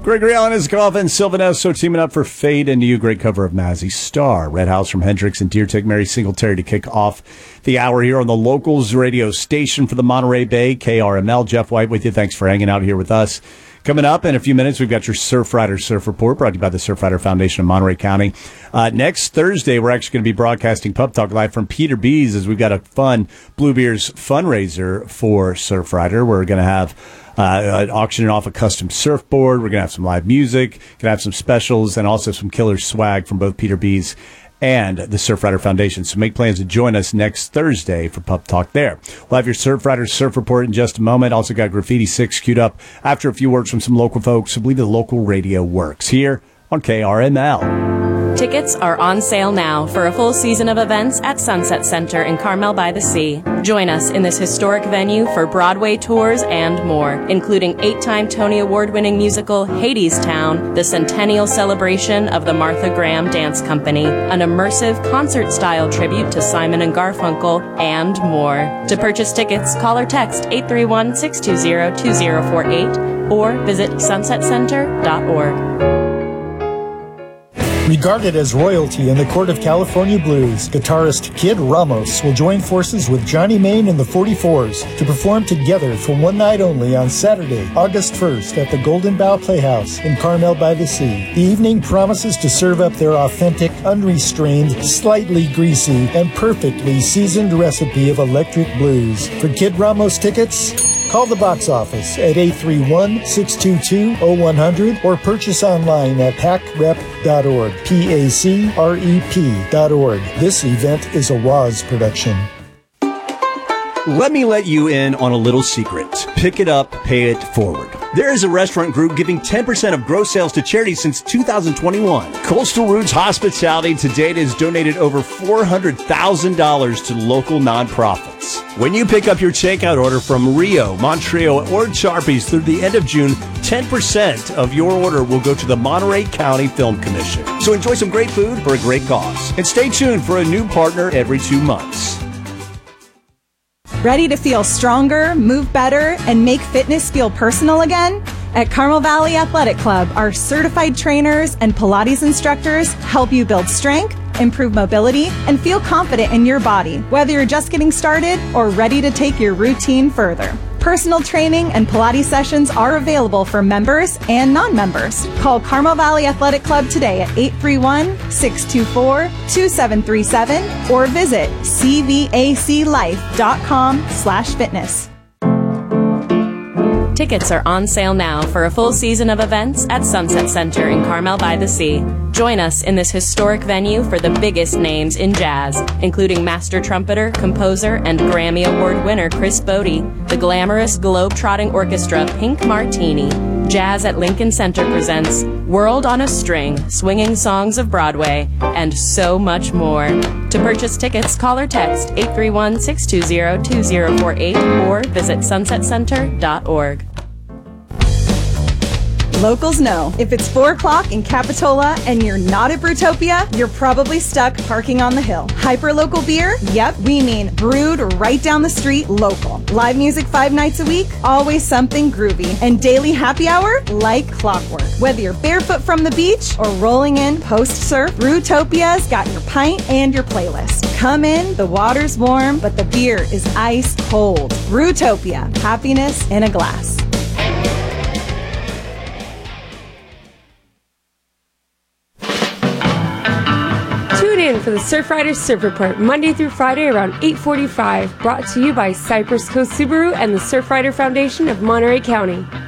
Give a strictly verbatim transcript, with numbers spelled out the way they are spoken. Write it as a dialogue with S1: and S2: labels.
S1: Gregory Allen Isikoff and Sylvanesso teaming up for Fade Into You. Great cover of Mazzy Star. Red House from Hendrix and Deer Tick, Mary Singletary to kick off the hour here on the Locals radio station for the Monterey Bay, K R M L. Jeff White with you. Thanks for hanging out here with us. Coming up in a few minutes, we've got your Surf Rider Surf Report brought to you by the Surf Rider Foundation of Monterey County. Uh, next Thursday, we're actually going to be broadcasting Pub Talk Live from Peter B's as we've got a fun Blue Beers fundraiser for Surf Rider. We're going to have uh, auctioning off a custom surfboard. We're going to have some live music, going to have some specials, and also some killer swag from both Peter B's and the Surf Rider Foundation. So make plans to join us next Thursday for Pub Talk there. We'll have your Surf Rider Surf Report in just a moment. Also got Graffiti six queued up after a few words from some local folks who believe the local radio works here on K R M L.
S2: Tickets are on sale now for a full season of events at Sunset Center in Carmel by the Sea. Join us in this historic venue for Broadway tours and more, including eight-time Tony Award-winning musical Hadestown, the centennial celebration of the Martha Graham Dance Company, an immersive concert-style tribute to Simon and Garfunkel, and more. To purchase tickets, call or text eight three one, six two zero, two zero four eight or visit sunset center dot org.
S3: Regarded as royalty in the court of California blues, guitarist Kid Ramos will join forces with Johnny Main and the forty-fours to perform together for one night only on Saturday, August first at the Golden Bough Playhouse in Carmel by the Sea. The evening promises to serve up their authentic, unrestrained, slightly greasy, and perfectly seasoned recipe of electric blues. For Kid Ramos tickets, call the box office at eight three one, six two two, zero one zero zero or purchase online at pac rep dot org. P A C R E P dot org. This event is a W A Z production.
S1: Let me let you in on a little secret. Pick it up, pay it forward. There is a restaurant group giving ten percent of gross sales to charity since two thousand twenty-one. Coastal Roots Hospitality to date has donated over four hundred thousand dollars to local nonprofits. When you pick up your takeout order from Rio, Montreal, or Charpies through the end of June, ten percent of your order will go to the Monterey County Film Commission. So enjoy some great food for a great cause. And stay tuned for a new partner every two months.
S4: Ready to feel stronger, move better, and make fitness feel personal again? At Carmel Valley Athletic Club, our certified trainers and Pilates instructors help you build strength, improve mobility, and feel confident in your body, whether you're just getting started or ready to take your routine further. Personal training and Pilates sessions are available for members and non-members. Call Carmel Valley Athletic Club today at eight three one, six two four, two seven three seven or visit c v a c life dot com slash fitness.
S2: Tickets are on sale now for a full season of events at Sunset Center in Carmel by the Sea. Join us in this historic venue for the biggest names in jazz, including master trumpeter, composer, and Grammy Award winner Chris Bodie, the glamorous globe-trotting orchestra Pink Martini. Jazz at Lincoln Center presents World on a String, Swinging Songs of Broadway, and so much more. To purchase tickets, call or text eight three one, six two zero, two zero four eight or visit sunset center dot org.
S4: Locals know, if it's four o'clock in Capitola and you're not at Brewtopia, you're probably stuck parking on the hill. Hyperlocal beer? Yep, we mean brewed right down the street local. Live music five nights a week? Always something groovy. And daily happy hour? Like clockwork. Whether you're barefoot from the beach or rolling in post-surf, Brewtopia's got your pint and your playlist. Come in, the water's warm, but the beer is ice cold. Brewtopia, happiness in a glass.
S5: In for the Surf Rider Surf Report Monday through Friday around eight forty-five, brought to you by Cypress Coast Subaru and the Surf Rider Foundation of Monterey County.